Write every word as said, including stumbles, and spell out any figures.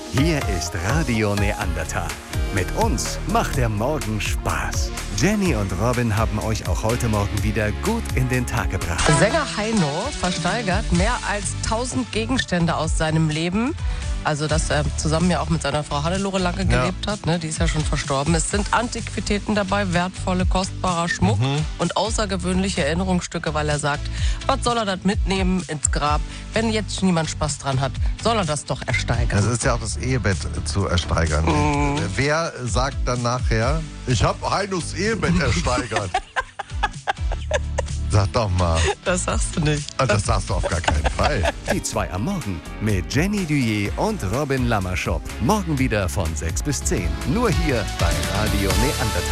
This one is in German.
Hier ist Radio Neandertal. Mit uns macht der Morgen Spaß. Jenny und Robin haben euch auch heute Morgen wieder gut in den Tag gebracht. Sänger Heino versteigert mehr als tausend Gegenstände aus seinem Leben. Also, dass er zusammen ja auch mit seiner Frau Hannelore lange gelebt Ja. hat, ne? Die ist ja schon verstorben. Es sind Antiquitäten dabei, wertvolle, kostbarer Schmuck Mhm. und außergewöhnliche Erinnerungsstücke, weil er sagt, was soll er das mitnehmen ins Grab? Wenn jetzt niemand Spaß dran hat, soll er das doch ersteigern. Es ist ja auch das Ehebett zu ersteigern. Mhm. Wer sagt dann nachher, ich habe Heinos Ehebett ersteigert? Sag doch mal. Das sagst du nicht. Ah, Das sagst du auf gar keinen Fall. Die zwei am Morgen mit Jenny Duyé und Robin Lammerschop. Morgen wieder von sechs bis zehn. Nur hier bei Radio Neandertal.